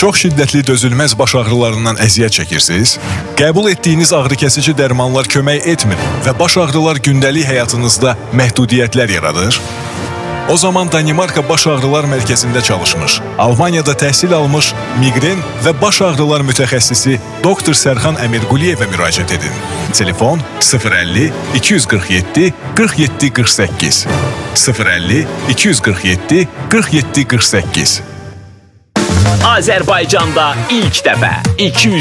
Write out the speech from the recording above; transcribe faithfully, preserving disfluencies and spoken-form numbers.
Çox şiddətli dözülməz baş ağrılarından əziyyət çəkirsiniz? Qəbul etdiyiniz ağrıkəsici dərmanlar kömək etmir və baş ağrılar gündəlik həyatınızda məhdudiyyətlər yaradır? O zaman Danimarka Baş Ağrılar Mərkəzində çalışmış, Almaniyada təhsil almış miqren və baş ağrılar mütəxəssisi doktor Sərxan Əmirquliyevə müraciət edin. Telefon sıfır əlli iki yüz qırx yeddi qırx yeddi qırx səkkiz sıfır əlli iki yüz qırx yeddi qırx yeddi qırx səkkiz. Azərbaycanda ilk dəfə iki yüz